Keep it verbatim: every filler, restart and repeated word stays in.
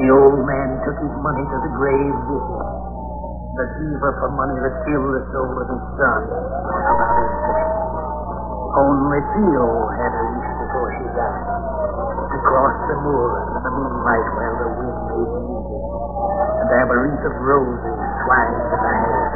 The old man took his money to the grave with him. The fever for money that killed the soul of his son was about his neck. Only Theo had a wish before she died, to cross the moor in the moonlight while the wind made music, and have a wreath of roses twined in her hair.